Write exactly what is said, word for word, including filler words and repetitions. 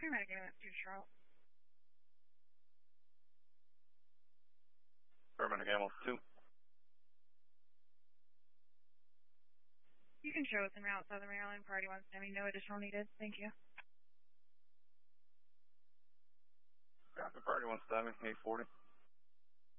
Paramedic ambulance to Charlotte. Paramedic ambulance two. You can show us en route Southern Maryland, priority one seventy, no additional needed. Thank you. Copy, priority one seventy, eight forty.